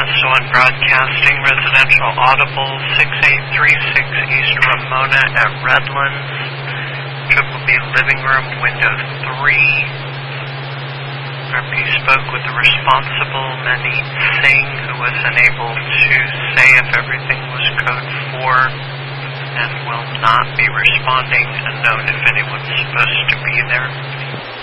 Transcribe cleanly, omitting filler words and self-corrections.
S1 Broadcasting, Residential Audible, 6836 East Ramona at Redlands, Triple B Living Room, Window 3. RP spoke with the responsible, Maneet Singh, who was unable to say if everything was code 4 and will not be responding unknown if anyone's supposed to be there.